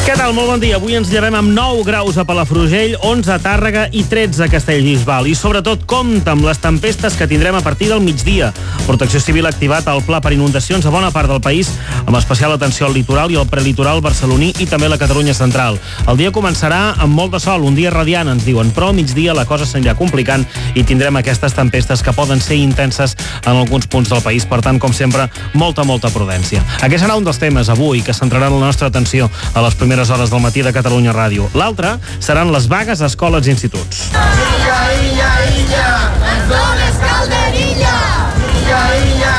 Què tal? Molt bon dia. Avui ens llevem amb 9 graus a Palafrugell, 11 a Tàrrega i 13 a Castellbisbal. I sobretot compta amb les tempestes que tindrem a partir del migdia. Protecció Civil ha activat el pla per inundacions a bona part del país, amb especial atenció al litoral i al prelitoral barceloní i també a la Catalunya central. El dia començarà amb molt de sol, un dia radiant, ens diuen, però al migdia la cosa s'anirà complicant i tindrem aquestes tempestes que poden ser intenses en alguns punts del país. Per tant, com sempre, molta prudència. Aquest serà un dels temes avui que centraran la nostra atenció a les primeres hores del matí de Catalunya Ràdio. L'altre seran les vagues a escoles i instituts. Illa, ens dones calderilla. Illa,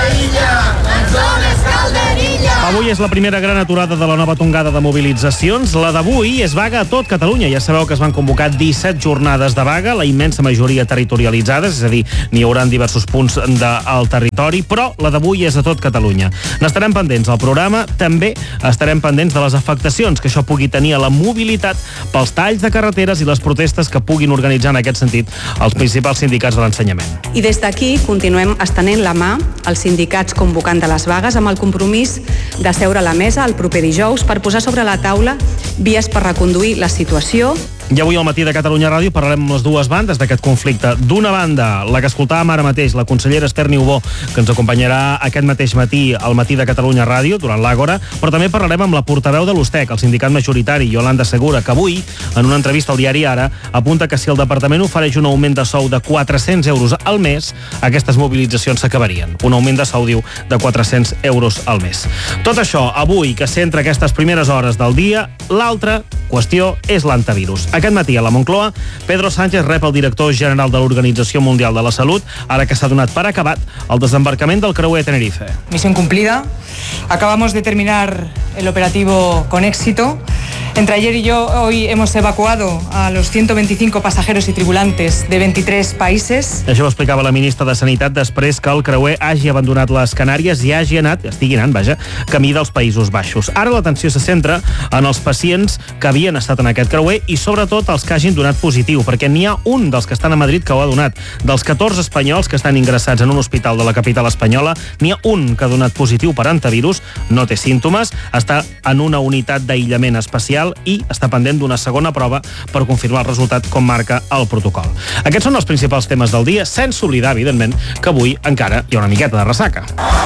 ens dones calderilla. Avui és la primera gran aturada de la nova tongada de mobilitzacions. La d'avui és vaga a tot Catalunya. Ja sabeu que es van convocar 17 jornades de vaga, la immensa majoria territorialitzades, és a dir, n'hi haurà en diversos punts del territori, però la d'avui és a tot Catalunya. N'estarem pendents al programa, també estarem pendents de les afectacions que això pugui tenir a la mobilitat pels talls de carreteres i les protestes que puguin organitzar en aquest sentit els principals sindicats de l'ensenyament. I des d'aquí continuem estenent la mà als sindicats convocant de les vagues amb el compromís de seure a la mesa el proper dijous per posar sobre la taula vies per reconduir la situació. I avui al matí de Catalunya Ràdio parlarem amb les dues bandes d'aquest conflicte. D'una banda, la que escoltàvem ara mateix, la consellera Esther Niubó, que ens acompanyarà aquest mateix matí al matí de Catalunya Ràdio, durant l'Àgora, però també parlarem amb la portaveu de l'USTEC, el sindicat majoritari, Yolanda Segura, que avui, en una entrevista al diari Ara, apunta que si el departament ofereix un augment de sou de 400 euros al mes, aquestes mobilitzacions s'acabarien. Un augment de sou, diu, de 400 euros al mes. Tot això, avui, que centra aquestes primeres hores del dia, l'altra qüestió és l'antivirus. Aquest matí a la Moncloa, Pedro Sánchez rep el director general de l'Organització Mundial de la Salut, ara que s'ha donat per acabat el desembarcament del creuer Tenerife. Misión cumplida. Acabamos de terminar el operativo con éxito. Entre ayer y hoy hemos evacuado a los 125 pasajeros y tripulantes de 23 países. Això ho explicava la ministra de Sanitat després que el creuer hagi abandonat les Canàries i estigui anant, camí dels Països Baixos. Ara l'atenció se centra en els pacients que havien estat en aquest creuer i sobretot els que hagin donat positiu, perquè n'hi ha un dels que estan a Madrid que ho ha donat. Dels 14 espanyols que estan ingressats en un hospital de la capital espanyola, n'hi ha un que ha donat positiu per antivirus, no té símptomes, està en una unitat d'aïllament especial i està pendent d'una segona prova per confirmar el resultat com marca el protocol. Aquests són els principals temes del dia, sense oblidar, evidentment, que avui encara hi ha una miqueta de ressaca.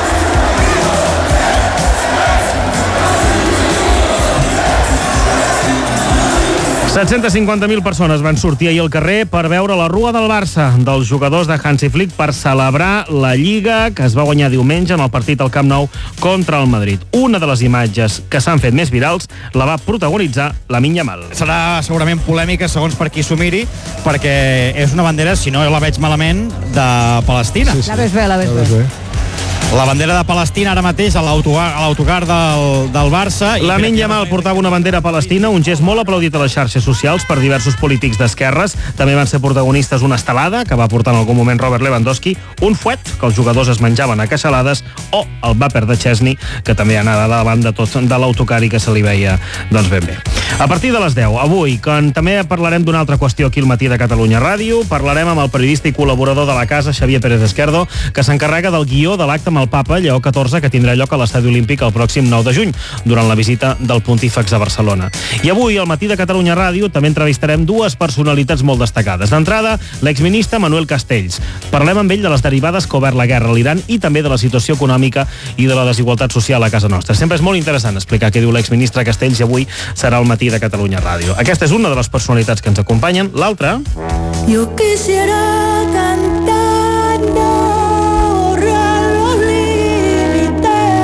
750.000 persones van sortir ahir al carrer per veure la rua del Barça dels jugadors de Hansi Flick per celebrar la Lliga que es va guanyar diumenge en el partit al Camp Nou contra el Madrid. Una de les imatges que s'han fet més virals la va protagonitzar Lamine Yamal. Serà segurament polèmica segons per qui s'ho miri, perquè és una bandera, si no la veig malament, de Palestina. Sí. La ves bé. La bandera de Palestina ara mateix a l'autocar del Barça. Lamine Yamal portava una bandera palestina, un gest molt aplaudit a les xarxes socials per diversos polítics d'esquerres. També van ser protagonistes una estelada que va portar en algun moment Robert Lewandowski, un fuet que els jugadors es menjaven a queixalades o el vàper de Chesney, que també anava davant de tot de l'autocar i que se li veia doncs ben bé. A partir de les 10, avui, quan també parlarem d'una altra qüestió aquí al matí de Catalunya Ràdio, parlarem amb el periodista i col·laborador de la casa, Xavier Pérez Esquerdo, que s'encarrega del guió de l'acte amb el papa Lleó XIV que tindrà lloc a l'Estadi Olímpic el pròxim 9 de juny, durant la visita del pontífex a Barcelona. I avui, al matí de Catalunya Ràdio, també entrevistarem dues personalitats molt destacades. D'entrada, l'exministre Manuel Castells. Parlem amb ell de les derivades que ha obert la guerra a l'Iran i també de la situació econòmica i de la desigualtat social a casa nostra. Sempre és molt interessant explicar què diu l'exministre Castells i avui serà al matí de Catalunya Ràdio. Aquesta és una de les personalitats que ens acompanyen. L'altra... Yo quisiera cantar, borrar los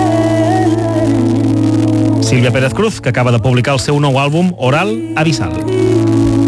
límites. Sílvia Pérez Cruz, que acaba de publicar el seu nou àlbum Oral Abissal.